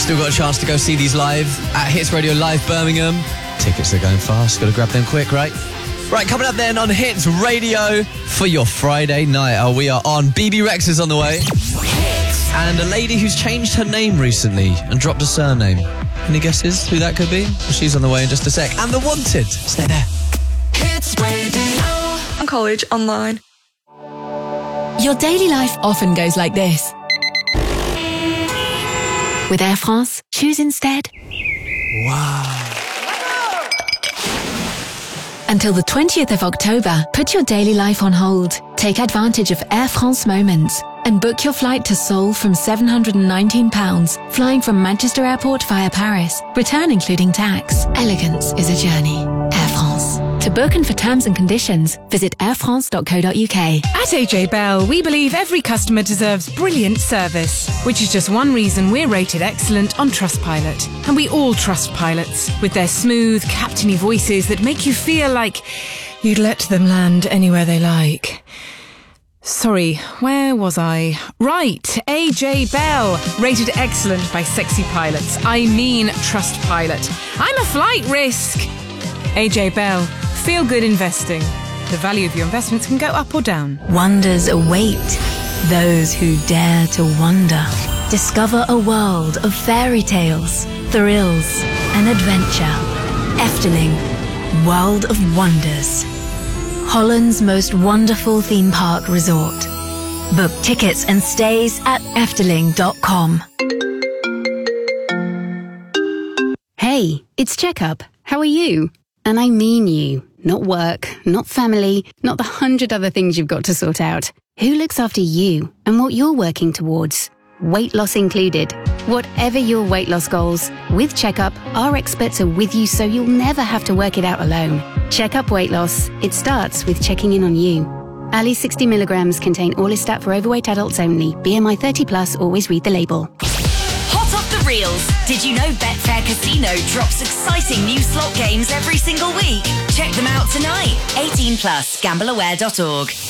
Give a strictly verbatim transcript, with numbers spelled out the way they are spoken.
Still got a chance to go see these live at Hits Radio Live Birmingham. Tickets are going fast. Got to grab them quick, right? Right, coming up then on Hits Radio for your Friday night. Oh, we are on. B B Rex is on the way. Hits. And a lady who's changed her name recently and dropped a surname. Any guesses who that could be? Well, she's on the way in just a sec. And The Wanted. Stay there. Hits Radio. On college online. Your daily life often goes like this. With Air France, choose instead. Wow. Until the twentieth of October, put your daily life on hold. Take advantage of Air France Moments and book your flight to Seoul from seven hundred nineteen pounds, flying from Manchester Airport via Paris. Return including tax. Elegance is a journey. Air France. To book and for terms and conditions, visit air france dot co dot uk. At A J Bell, we believe every customer deserves brilliant service, which is just one reason we're rated excellent on Trustpilot. And we all trust pilots, with their smooth, captainy voices that make you feel like you'd let them land anywhere they like. Sorry, where was I? Right, A J Bell, rated excellent by sexy pilots. I mean Trustpilot. I'm a flight risk. A J Bell, feel good investing. The value of your investments can go up or down. Wonders await those who dare to wonder. Discover a world of fairy tales, thrills, and adventure. Efteling, World of Wonders. Holland's most wonderful theme park resort. Book tickets and stays at efteling dot com. Hey, it's Checkup. How are you? And I mean you. Not work, not family, not the hundred other things you've got to sort out. Who looks after you and what you're working towards? Weight loss included. Whatever your weight loss goals, with Checkup, our experts are with you so you'll never have to work it out alone. Checkup Weight Loss. It starts with checking in on you. Ali sixty milligrams contain Orlistat for overweight adults only. B M I thirty plus, always read the label. Hot off the reels. Did you know Betfair Casino drops exciting new slot games every single week? Check them out tonight. eighteen plus, gamble aware dot org.